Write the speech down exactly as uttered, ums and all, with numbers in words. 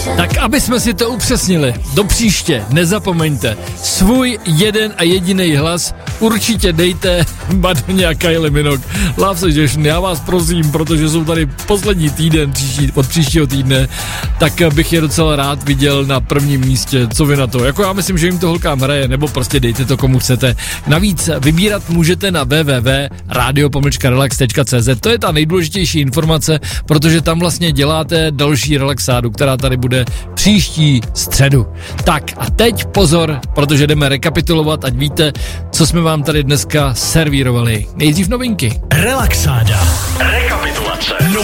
Tak aby jsme si to upřesnili, do příště nezapomeňte, svůj jeden a jediný hlas určitě dejte Madoně a Kylie Minogue. Love Suggestion, já vás prosím, protože jsou tady poslední týden příští, od příštího týdne, tak bych je docela rád viděl na prvním místě. Co vy na to? Jako já myslím, že jim to holkám hraje, nebo prostě dejte to komu chcete. Navíc vybírat můžete na w w w tečka radio pomlčka relax tečka c z. To je ta nejdůležitější informace, protože tam vlastně děláte další relaxádu, která tady bude příští středu. Tak a teď pozor, protože jdeme rekapitulovat, ať víte, co jsme vám tady dneska servírovali. Nejdřív novinky. Relaxáda. Rekapitulace.